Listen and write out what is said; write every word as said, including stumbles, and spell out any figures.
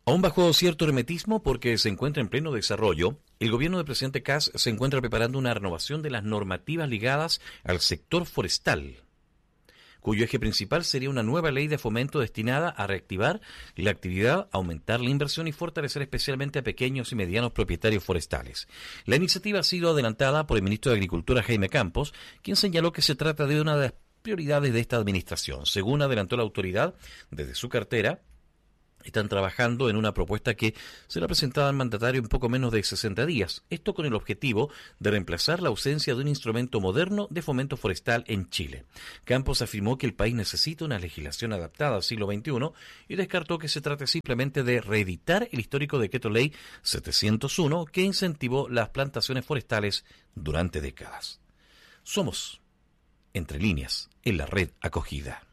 Aún bajo cierto hermetismo porque se encuentra en pleno desarrollo, el gobierno del presidente Kast se encuentra preparando una renovación de las normativas ligadas al sector forestal, cuyo eje principal sería una nueva ley de fomento destinada a reactivar la actividad, aumentar la inversión y fortalecer especialmente a pequeños y medianos propietarios forestales. La iniciativa ha sido adelantada por el ministro de Agricultura, Jaime Campos, quien señaló que se trata de una de las prioridades de esta administración. Según adelantó la autoridad, desde su cartera, están trabajando en una propuesta que será presentada al mandatario en poco menos de sesenta días. Esto con el objetivo de reemplazar la ausencia de un instrumento moderno de fomento forestal en Chile. Campos afirmó que el país necesita una legislación adaptada al siglo veintiuno y descartó que se trate simplemente de reeditar el histórico decreto ley setecientos uno que incentivó las plantaciones forestales durante décadas. Somos Entre Líneas en la red Acogida.